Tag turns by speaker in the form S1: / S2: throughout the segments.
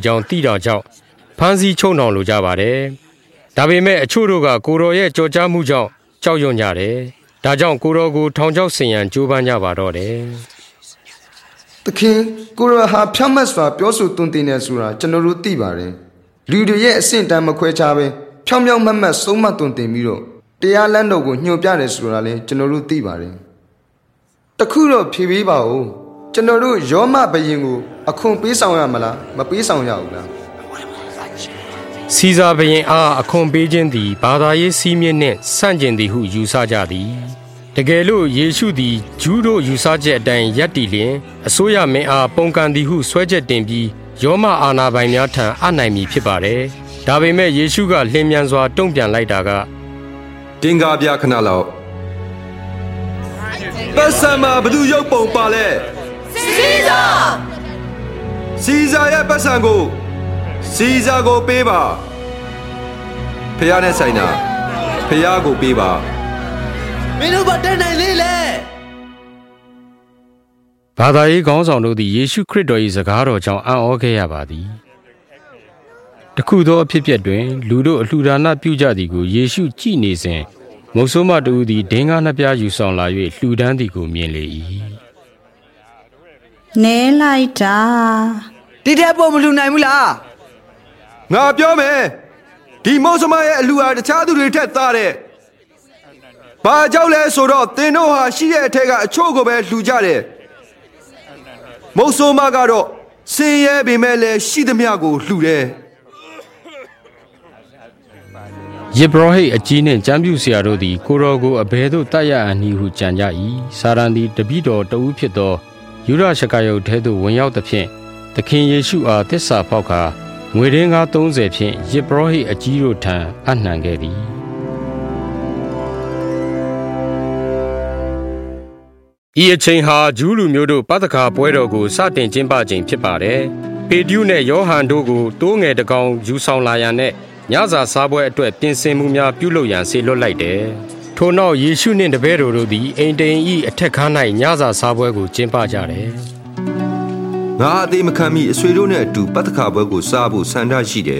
S1: ကြောင်းသိတာကြောင့်ဖမ်းဆီးချုပ်နှောင်လိုကြပါတယ်။ဒါပေမဲ့အချို့တို့ကကိုတော်ရဲ့ကြော်ကြားမှုကြောင့်ကြောက်ရွံ့ကြတယ်။ဒါကြောင့်ကိုတော်ကိုထောင်ချောက်ဆင်ရန်ကြိုးပမ်းကြပါတော့တယ်
S2: ။သခင်ကိုတော်ဟာဖြောင့်မတ်စွာပြောဆိုသွန်သင်နေဆိုတာကျွန်တော်တို့သိပါတယ်။လူတွေရဲ့အဆင့်တန်းမခွဲခြားပဲဖြောင့်မတ်မတ်ဆုံးမသွန်သင်ပြီးတော့တရားလမ်းတော်ကိုညွှန်ပြတယ်ဆိုတာလည်းကျွန်တော်တို့သိပါတယ်။တခုတော့ဖြေပေးပါဦး။ကျွန်တော်တို့ယောမဘယင်ကိုအခွန်ပေးဆောင်ရမလားမပေးဆောင်ရဘူးလား
S1: စီဇာဘယင်အားအခွန်ပေးခြင်းသည်ဘာသာရေးစည်းမျဉ်းနှင့်ဆန့်ကျင်သည်ဟုယူဆကြသည်တကယ်လို့ယေရှုသည်ဂျူးတို့ယူဆချက်အတိုင်းယက်တည်လျင်အစိုးရမင်းအားပုန်ကန်သည်ဟုဆွဲချက်တင်ပြီးယောမအာဏာပိုင်များထံအနိုင်မည်ဖြစ်ပါတယ်ဒါပေမဲ့ယေရှုကလျင်မြန်စွာတုံ့ပြန်လိုက်တာက
S3: တင်ကားပြခဏလောက်ပတ်စံမှာဘသူရုပ်ပုံပါလဲစီဇာရဲ့ပတ်စံကိုစီဇာကိုပေးပါဖះနဲ့ဆိုင်တာဖះကိုပေးပါ
S4: မင်းတို့ဘာတက်နိုင်လေ
S1: ဘာသာရေးခေါင်းဆောင်တို့သည်ယေရှုခရစ်တော်၏စကားတော်ကြောင့်အံ့ဩခဲ့ရပါသည်တခုသောအဖြစ်အပျက်တွင်လူတို့အလှူဒါနပြုကြသည်ကိုယေရှုကြည့်နေစဉ်မုတ်ဆိုးမတူသည်ဒင်းကားနှစ်ပြားယူဆောင်လာ၍လှူဒန်းသည်ကိုမြင်လေ၏
S5: နဲလိုက်တာ
S4: ဒီတဲ့ပုံမလှူနိုင်ဘူးလား
S3: ငါပြောမယ်ဒီမုတ်ဆိုးမရဲ့အလှူဟာတခြားသူတွေထက်သားတဲ့ဘာကြောင့်လဲဆိုတော့သင်တို့ဟာရှိတဲ့အထက်ကအချို့ကိုပဲလှူကြတယ်မုတ်ဆိုးမကတော့ဆင်းရဲပေမဲ့လည်းရှိသမျှကိုလှူတယ်
S1: ယေဘရဟိတ်အကြီးနှင့်ကျမ်းပြုဆရာတို့သည်ကိုတော်ကိုအဘယ်သို့တတ်ရအန်ဤဟုကြံကြ၏စာရန်သည်တပည့်တော်တဦးဖြစ်သောယူဒရှကာယုတ်ထဲသို့ဝင်ရောက်သဖြင့်သခင်ယေရှုအားသစ္စာဖောက်ကာငွေရင်းကား30ဖြင့်ယေဘရဟိတ်အကြီးတို့ထံအနှံခဲ့သည်ဤအချိန်ဟာဂျူးလူမျိုးတို့ပသခါပွဲတော်ကိုစတင်ကျင်းပချိန်ဖြစ်ပါတယ်ပေတရုနဲ့ယောဟန်တို့ကိုတိုးငယ်တကောင်ယူဆောင်လာရန်နဲ့ညစာစားပွဲအတွက်ပြင်ဆင်မှုများပြုလုပ်ရန်ဆေလွတ်လိုက်တယ်။ထို့နောက်ယေရှုနှင့်တပည့်တော်တို့သည်အိမ်တိန်၏အထက်ခန်း၌ညစာစားပွဲကိုကျင်းပကြတယ်
S3: ။ငါအသေးမခံမိအဆွေတို့နဲ့အတူပတ္တခါပွဲကိုစားဖို့ဆန္ဒရှိတယ်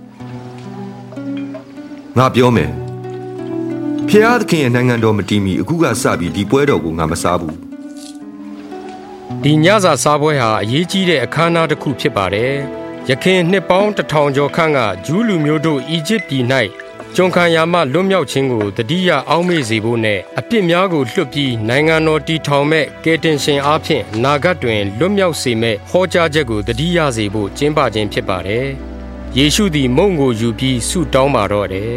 S3: ။ငါပြောမယ်။ဖျားသခင်ရဲ့နိုင်ငံတော်မတည်မီအခုကစပြီးဒီပွဲတော်ကိုငါမစားဘူး
S1: ။ဒီညစာစားပွဲဟာအရေးကြီးတဲ့အခမ်းအနားတစ်ခုဖြစ်ပါတယ်။ယခင်နှစ်ပေါင်း1000ကျော်ခန့်ကဂျူးလူမျိုးတို့အီဂျစ်ပြည်၌ကျွန်ခံရာမှလွတ်မြောက်ခြင်းကိုတတိယအောက်မေ့စေဖို့နဲ့အပြစ်များကိုလွှတ်ပြီးနိုင်ငံတော်တည်ထောင်မဲ့ကယ်တင်ရှင်အားဖြင့်နာဂတ်တွင်လွတ်မြောက်စေမဲ့ဟောကြားချက်ကိုတတိယစေဖို့ကျင်းပခြင်းဖြစ်ပါတယ်။ယေရှုသည်မုန့်ကိုယူပြီးဆုတောင်းပါတော့တယ်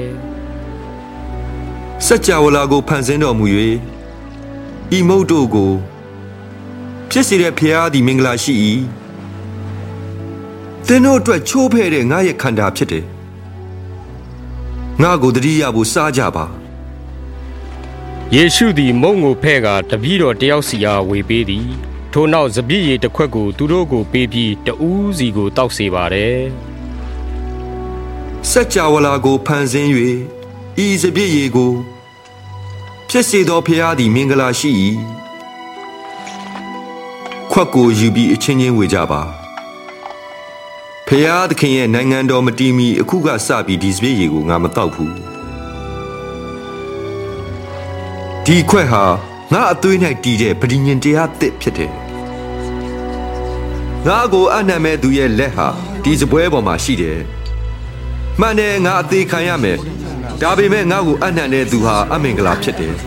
S3: ။စัจ java လာကိုဖန်ဆင်းတော်မူ၍ဤမုန့်တို့ကိုဖြစ်စေတဲ့ဖျားသည်မင်္ဂလာရှိ၏သင်တို့အတွက်ချိုးဖဲ့တဲ့ငါရဲ့ခန္ဓာဖြစ်တယ်ငါကိုတတိယဖို့စားကြပါ
S1: ယေရှုသည်မုန့်ကိုဖဲ့ကာတပည့်တော်တယောက်စီအားဝေပေးသည်ထို့နောက်စပျစ်ရည်တစ်ခွက်ကိုသူတို့ကိုပေးပြီးတဦးစီကိုတောက်စေပါတယ်
S3: စัจ java လာကိုဖန်ဆင်း၍ဤစပျစ်ရည်ကိုဖြစ်စေသောဖျားသည်မင်္ဂလာရှိ၏ခွက်ကိုယူပြီးအချင်းချင်းဝေကြပါဖျားသခင်ရဲ့နိုင်ငံတော်မတည်မီအခုကစပြီးဒီစပျစ်ရည်ကိုငါမတောက်ဘူးဒီခွက်ဟာငါအသွေး၌တည်တဲ့ပဋိညာဉ်တရားသစ်ဖြစ်တယ်ငါကိုအနံ့မဲ့သူရဲ့လက်ဟာဒီစပွဲပေါ်မှာရှိတယ်မှန်တယ်ငါအသေးခံရမယ်ဒါပေမဲ့ငါကိုအနံ့တဲ့သူဟာအမင်္ဂလာဖြစ်တယ်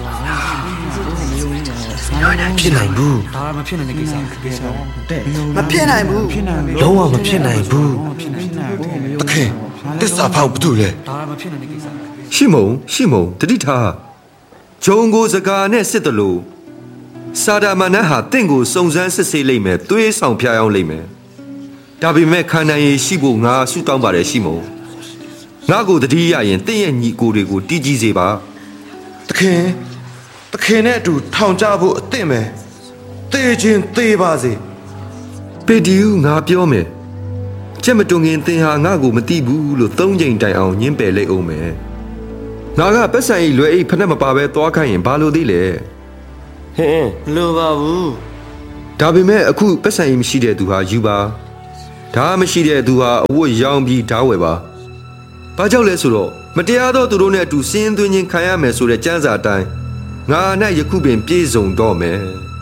S4: ဖြစ်နိုင်ဘူး
S6: ဒါမဖြစ်နိုင်တဲ့ကိစ္စတဲ့
S4: မဖြစ်နိုင်ဘူး
S6: လုံးဝမဖြစ်နိုင်ဘူးတခင်တစ္ဆာဖောက်ဘူးလေ
S3: ဒါမဖြစ်နိုင်တဲ့ကိစ္စရှိမုံတတိထားဂျုံကိုစကားနဲ့စစ်တလို့စာဒမနတ်ဟာတင့်ကိုစုံစမ်းစစ်ဆေးလိမ့်မယ်သွေးဆောင်ဖျားအောင်လိမ့်မယ်ဒါပေမဲ့ခန္ဓာရည်ရှိဖို့ငါဆုတောင်းပါတယ်ရှိမုံငါကိုတတိယရင်တင့်ရဲ့ညီကိုတွေကိုတီးကြည့်စေပါ
S6: တခင်နဲ့အတူထောင်ကြဖို့အသင့်ပဲသေခြင်းသေပါစေ
S3: ပေဒီယူငါပြောမယ်ချက်မတုံငင်သင်ဟာငါကိုမသိဘူးလို့3ချိန်တိုင်အောင်ညှင်းပယ်လိုက်အောင်မယ်ငါကပတ်စံဤလွယ်အိဖက်မပါပဲသွားခိုင်းရင်ဘာလို့သေးလဲ
S4: ဟင်းလိုပါဘူး
S3: ဒါပေမဲ့အခုပတ်စံဤမရှိတဲ့သူဟာယူပါဒါမရှိတဲ့သူဟာအဝတ်ရောင်ပြီးဓာဝယ်ပါဘာကြောင့်လဲဆိုတော့မတရားသောသူတို့နဲ့အတူစင်းသွင်းခြင်းခံရမယ်ဆိုတဲ့ကြမ်းစာအတိုင်းငါ၌ယခုပင်ပြည့်စုံတော့မယ်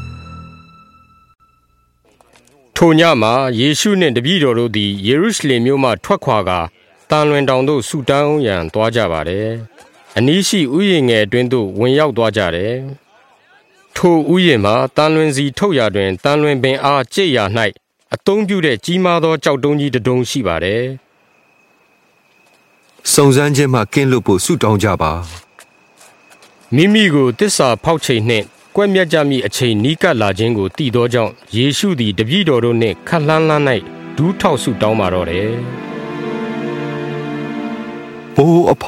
S1: ထိုညမှာယေရှုနှင့်တပည့်တော်တို့သည်ယေရုရှလင်မြို့မှထွက်ခွာကာတန်လွင်တောင်သို့ဆုတောင်းရန်သွားကြပါတယ်အနီးရှိဥယျာဉ်ငယ်အတွင်းသို့ဝင်ရောက်သွားကြတယ်ထိုဥယျာဉ်မှာတန်လွင်စီထုတ်ရာတွင်တန်လွင်ပင်အားကျိတ်ရာ၌အသုံးပြုတဲ့ကြီးမားသောကြောက်တုံးကြီးတစ်တုံးရှိပါတယ်
S3: စုံစမ်းခြင်းမှကင်းလွတ်ဖို့ဆုတောင်းကြပါ
S1: မိမိကိုတစ္ဆာဖောက်ချိန်နှင့်ကွက်မြတ်ကြမိအချိန်နီးကပ်လာခြင်းကိုတည်သောကြောင့်ယေရှုသည်တပည့်တော်တို့နှင့်ခပ်လှမ်းလှမ်း၌ဒူးထောက်ဆုတောင်းပါတော့တယ်
S3: ဘိုးအဖ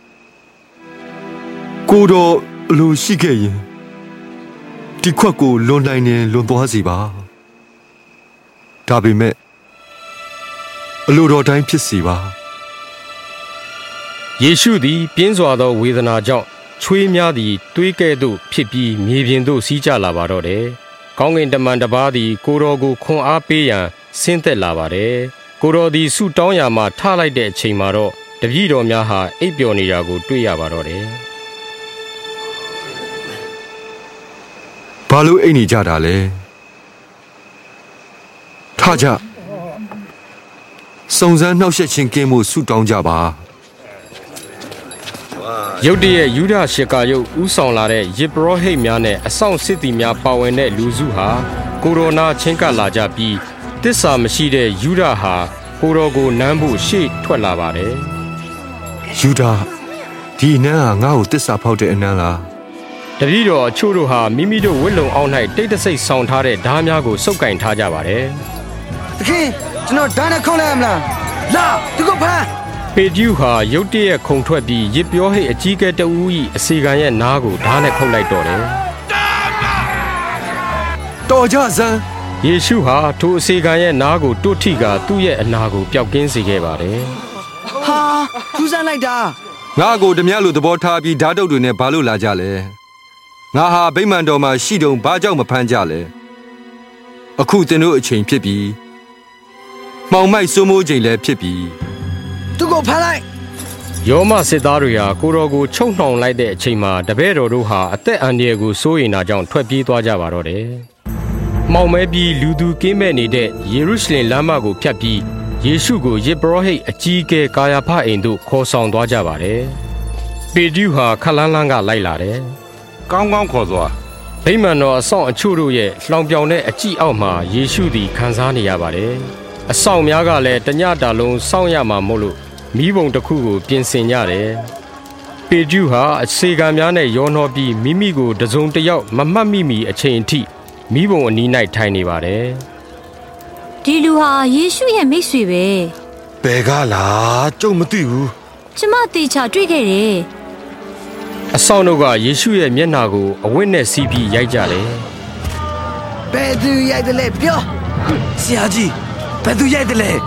S3: ကိုတော်အလိုရှိခဲ့ရင်ဒီခွက်ကိုလွန်နိုင်ရင်လွန်သွားစီပါဒါပေမဲ့အလိုတော်တိုင်းဖြစ်စီပါ
S1: ယေရှုသည်ပြင်းစွာသောဝေဒနာကြောင့်ချွေးများသည်တွေးကဲ့သို့ဖြစ်ပြီးမြေပြင်သို့စီးကျလာပါတော့တယ်။ကောင်းကင်တမန်တစ်ပါးသည်ကိုတော်ကိုခွန်အားပေးရန်ဆင်းသက်လာပါတယ်။ကိုတော်သည်ဆုတောင်းရာမှထလိုက်တဲ့အချိန်မှာတော့တပည့်တော်များဟာအိပ်ပျော်နေတာကိုတွေ့ရပါတော့တယ်။
S3: ဘာလို့အိပ်နေကြတာလဲ။ထကြစုံစမ်းနှောက်ယှက်ခြင်းကင်းမှုဆုတောင်းကြပါ
S1: ရုတ်တရက်ယူဒရှေကာယုတ်ဥဆောင်လာတဲ့ယေဘရဟိတ်များနဲ့အဆောင်စစ်သည်များပါဝင်တဲ့လူစုဟာကိုရိုနာချင်းကပ်လာကြပြီးတစ္ဆာမရှိတဲ့ယူဒဟာကိုတော်ကိုနမ်းဖို့ရှေ့ထွက်လာပါတယ်
S3: ယူဒဒီနန်းဟာငါ့ကိုတစ္ဆာဖောက်တဲ့အနန်းလား
S1: တပည့်တော်အချို့တို့ဟာမိမိတို့ဝတ်လုံအောက်၌တိတ်တဆိတ်ဆောင်ထားတဲ့ဓားများကိုစုပ်ကင်ထားကြပါတယ်
S4: သခင်ကျွန်တော်ဓာတ်နဲ့ခုံလိုက်ရမလားလာသူကဖမ်း
S1: ပေတျုဟာရုတ်တရက်ခုန်ထွက်ပြီးရစ်ပြောဟိတ်အကြီးကဲတအူး၏အစီခံရဲ့နားကိုဓာတ်နဲ့ခုတ်လိုက်တော့တယ်
S3: တော်ကြစမ်း
S1: ယေရှုဟာထိုအစီခံရဲ့နားကိုတွတ်ထိကသူ့ရဲ့အနာကိုပျောက်ကင်းစေခဲ့ပါတယ်
S4: ဟာထူးဆန်းလိုက်တာ
S3: ငါကိုဓမြလိုသဘောထားပြီးဓာတ်တုပ်တွေနဲ့ဘာလို့လာကြလဲငါဟာဗိမာန်တော်မှာရှိတုံဘာကြောင့်မဖမ်းကြလဲအခုသင်တို့အချိန်ဖြစ်ပြီးမှောင်မိုက်စိုးမိုးချိန်လည်းဖြစ်ပြီး
S4: သူကိုဖမ်းလိုက်
S1: ယောမစစ်သားတွေဟာကိုတော်ကိုချုပ်နှောင်လိုက်တဲ့အချိန်မှာတပည့်တော်တို့ဟာအသက်အန္တရာယ်ကိုစိုးရိမ်တာကြောင့်ထွက်ပြေးသွားကြပါတော့တယ်။မှောင်မဲပြီးလူသူကင်းမဲ့နေတဲ့ယေရုရှလင်လမ်းမကိုဖြတ်ပြီးယေရှုကိုယေဘရဟိတ်အကြီးအကဲကာယာဖအိမ်သို့ခေါ်ဆောင်သွားကြပါတယ်။ပေတျုဟာခလန်းလန်းကလိုက်လာတယ်
S6: ။ကောင်းကောင်းခေါ်သွား
S1: ဗိမာန်တော်အဆောင်အချို့တို့ရဲ့လှောင်ပြောင်တဲ့အကြည့်အောက်မှာယေရှုသည်ခံစားနေရပါတယ်။အဆောင်များကလည်းတညတာလုံးစောင့်ရမှာမို့လို့မိဘုံတစ်ခုကိုပြင်ဆင်ကြတယ်။ပေတျုဟာအစေခံများနဲ့ရောနှောပြီးမိမိကိုတစုံတစ်ယောက်မမှတ်မိမီအချိန်အထိမိဘုံအနီး၌ထိုင်နေပါတယ်
S5: ။ဒီလူဟာယေရှုရဲ့မိတ်ဆွေပဲ
S6: ။ဘယ်ကလားကျုပ်မသိဘူး
S5: ။ကျမတေချာတွေ့ခဲ့တယ်
S1: ။အဆောင်တို့ကယေရှုရဲ့မျက်နှာကိုအဝတ်နဲ့စီးပြီးရိုက်ကြတယ်
S4: ။ဘယ်သူရိုက်တယ်လဲပြော။ဆရာကြီးဘယ်သူရိုက်တယ်လဲ။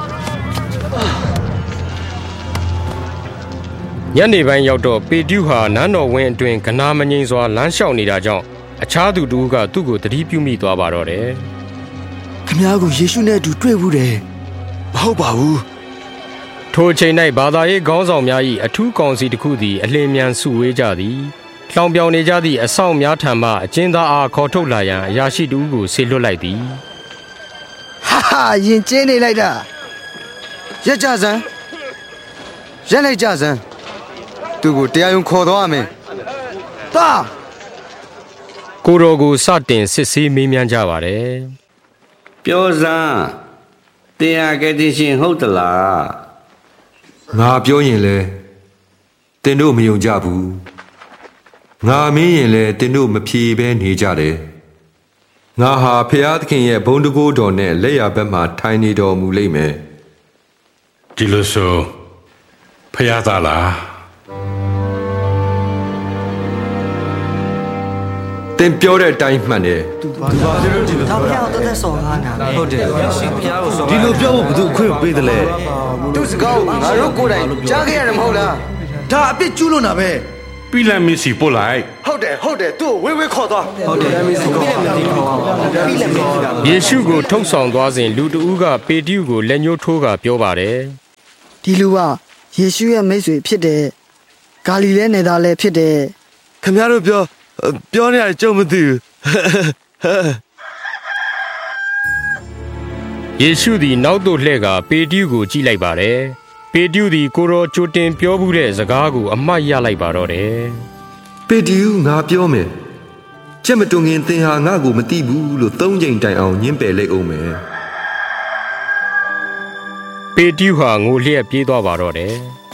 S1: ညနေပိုင်းရောက်တော့ပေတျုဟာနန်းတော်ဝင်းအတွင်းကနာမငိမ့်စွာလမ်းလျှောက်နေတာကြောင့်အခြားသူတို့ကသူ့ကိုသတိပြုမိသွားပါတော့တယ်
S4: ။ခင်ဗျားကိုယေရှုနဲ့အတူတွေ့ဘူးတယ်
S6: ။မဟုတ်ပါဘူး
S1: ။ထိုအချိန်၌ဘာသာရေးခေါင်းဆောင်များ၏အထူးကောင်စီတစ်ခုသည်အလင်းမြန်စုဝေးကြသည်။လှောင်ပြောင်နေကြသည့်အဆောင်များထံမှအကျဉ်းသားအားခေါ်ထုတ်လာရန်အရာရှိတို့ကိုဆေလွတ်လိုက်သည်
S4: ။ဟာရင်ကျင်းနေလိုက်တာ။ရက်ကြစမ်း။ရက်လိုက်ကြစမ်း။
S2: သူကိုတရားရုံးခေါ်သွားမယ်
S4: ။တာ
S1: ကိုတော်ကိုစတင်စစ်ဆေးမေးမြန်းကြပါတယ်
S7: ။ပြောစမ်းတရားကတိရှင်ဟုတ်သလား
S3: ။ငါပြောရင်လဲတင်တို့မယုံကြဘူး။ငါမင်းရင်လဲတင်တို့မဖြေဘဲနေကြတယ်။ငါဟာဖျားသခင်ရဲ့ဘုန်းတကိုးတော်နဲ့လက်ရဘက်မှာထိုင်နေတော်မူလိမ့်မယ်
S6: ။ဒီလိုဆိုဖျားသားလား။
S3: တင်ပြောတဲ့အတိုင်းမှန်တယ်
S4: သူပါကျွန်တော်ဒီလိုဖျားတော့တဲ့ဆော်ကားနာ
S7: ဟုတ်တယ်ရှင်ဖျားကိုဆော်
S6: ဒီလိုပြောဖို့ဘယ်သူအခွင့်ပေးတယ်လဲ
S2: သူစကားကိုငါတို့ကိုယ်တိုင်ကြားခဲ့ရတယ်မဟုတ်လား
S4: ဒါအပြစ်ကျူးလွန်တာပဲပ
S6: ပြီလန်မီစီပို့လိုက်
S8: ဟုတ်တယ်သူ့ကိုဝေးခေါ်သွား
S1: ယေရှုကိုထုတ်ဆောင်သွားစဉ်လူတဦးကပေတရုကိုလက်ညှိုးထိုးကပြောပါတယ်
S4: ဒီလူကယေရှုရဲ့မိတ်ဆွေဖြစ်တယ်ဂါလိလဲနယ်သားလည်းဖြစ်တယ်
S6: ခင်ဗျားတို့ပြောနေရကြုံမသိဘူး
S1: ယေရှုသည်နောက်သို့လှည့်ကပေတရုကိုကြည့်လိုက်ပါတယ်ပေတရုသည်ကိုရောကြိုတင်ပြောမှုတဲ့စကားကိုအမှတ်ရလိုက်ပါတော့တယ်
S3: ပေတရုငါပြောမယ်ကြက်မတွင်ခင်သင်ဟာငါ့ကိုမသိဘူးလို့၃ချိန်တိုင်အောင်ညှင်းပယ်လိုက်အောင်မယ်
S1: ပေတရုဟာငိုလျက်ပြေးသွားပါတော့တယ်